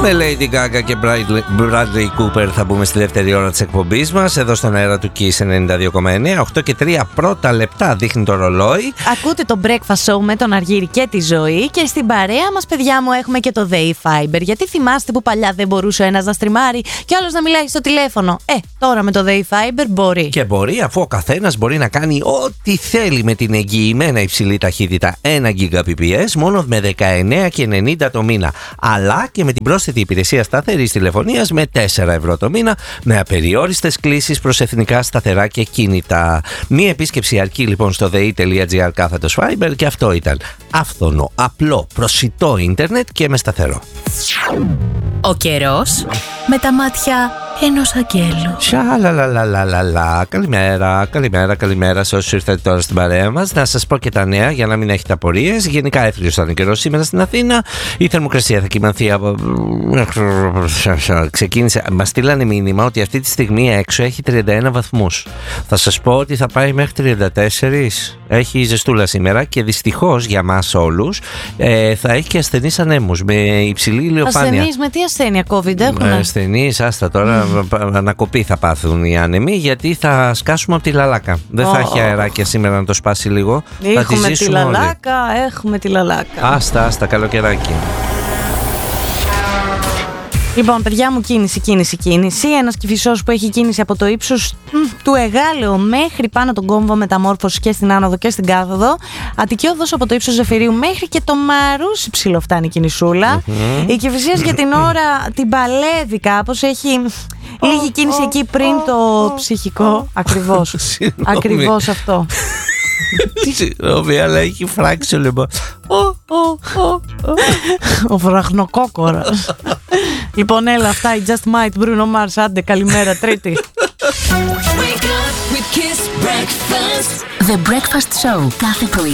Με Lady Gaga και Bradley Cooper θα μπούμε στη δεύτερη ώρα της εκπομπής μας, εδώ στον αέρα του Kiss 92,9. 8 και 3 πρώτα λεπτά δείχνει το ρολόι. Ακούτε το Breakfast Show με τον Αργύρη και τη Ζωή. Και στην παρέα μας, παιδιά μου, έχουμε και το Day Fiber. Γιατί θυμάστε που παλιά δεν μπορούσε ο ένας να στριμάρει και ο άλλος να μιλάει στο τηλέφωνο? Τώρα με το Day Fiber μπορεί. Και μπορεί, αφού ο καθένας μπορεί να κάνει ό,τι θέλει με την εγγυημένα υψηλή ταχύτητα 1 Gbps μόνο με 19,90 το μήνα. Αλλά και με την πρόσθετη υπηρεσία σταθερής τηλεφωνίας με 4 ευρώ το μήνα, με απεριόριστες κλήσεις προς εθνικά σταθερά και κίνητα. Μία επίσκεψη αρκεί λοιπόν στο dei.gr/Fiber και αυτό ήταν άφθονο, απλό, προσιτό ίντερνετ και με σταθερό. Ο καιρός με τα μάτια ενός αγγέλου. Σαλαλαλαλαλα. Καλημέρα σε όσους ήρθατε τώρα στην παρέα μας. Να σας πω και τα νέα για να μην έχετε απορίες. Γενικά έφυγε ο καιρός σήμερα στην Αθήνα. Η θερμοκρασία θα κοιμανθεί από. Ξεκίνησε. Μας στείλανε μήνυμα ότι αυτή τη στιγμή έξω έχει 31 βαθμούς. Θα σας πω ότι θα πάει μέχρι 34. Έχει ζεστούλα σήμερα και δυστυχώς για μας όλους θα έχει και ασθενείς ανέμους με υψηλή ηλιοφάνεια. Ασθενείς με τι ασθένεια, COVID έχουν? Ασθενείς, άστα τώρα, ανακοπή θα πάθουν οι άνεμοι, γιατί θα σκάσουμε από τη λαλάκα. Δεν θα έχει αεράκια σήμερα να το σπάσει λίγο. Έχουμε τη λαλάκα, έχουμε τη λαλάκα. Άστα, καλοκαιράκι. Λοιπόν, παιδιά μου, κίνηση. Ένας Κηφισός που έχει κίνηση από το ύψος του Εγάλεου μέχρι πάνω τον κόμβο μεταμόρφωση και στην άνοδο και στην κάθοδο. Αττική οδός από το ύψος Ζεφυρίου μέχρι και το Μαρούσι ψηλό φτάνει η κινησούλα. Η Κηφισίας για την ώρα την παλεύει κάπως. Έχει λίγη κίνηση εκεί πριν το ψυχικό. Ακριβώς αυτό. Συγγνώμη, αλλά έχει φράξει ο λαιμό. Ο βραχνοκόκορας. Λοιπόν, έλα, αυτά η Just Might, Bruno Mars. Άντε, καλημέρα, Τρίτη. The Breakfast Show κάθε πρωί